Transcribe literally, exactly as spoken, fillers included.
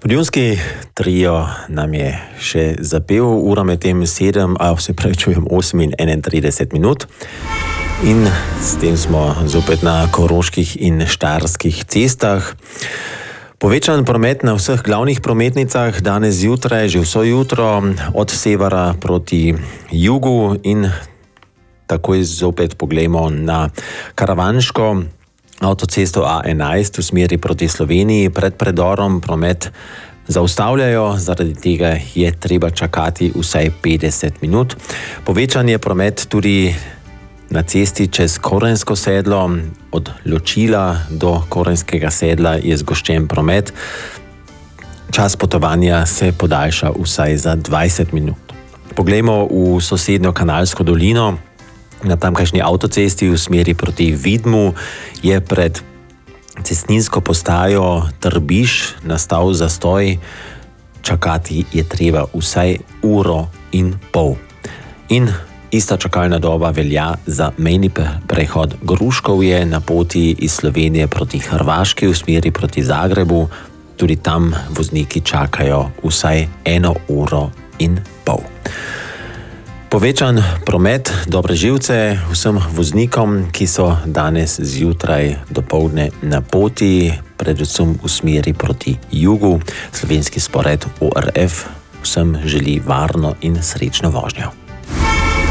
Podjunski trio nam je še zapel, ura med tem sedem, a se pravi čujem osem in enaintrideset minut. In s tem smo zopet na koroških in štajerskih cestah. Povečan promet na vseh glavnih prometnicah danes zjutraj, že vso jutro, od severa proti jugu in takoj zopet poglejmo na karavanško avtocesto A enajst v smeri proti Sloveniji. Pred predorom promet zaustavljajo, zaradi tega je treba čakati vsaj petdeset minut. Povečan je promet tudi na cesti čez Korensko sedlo, od Ločila do Korenskega sedla je zgoščen promet. Čas potovanja se podaljša vsaj za dvajset minut. Poglejmo v sosednjo Kanalsko dolino. Na tamkajšnji avtocesti v smeri proti Vidmu je pred cestninsko postajo Trbiž nastal zastoj. Čakati je treba vsaj uro in pol. In ista čakalna doba velja za mejni prehod Gruškovje na poti iz Slovenije proti Hrvaški v smeri proti Zagrebu. Tudi tam vozniki čakajo vsaj eno uro in pol. Povečan promet, dobre živce vsem voznikom, ki so danes zjutraj dopoldne na poti, predvsem v smeri proti jugu. Slovenski spored O R F vsem želi varno in srečno vožnjo.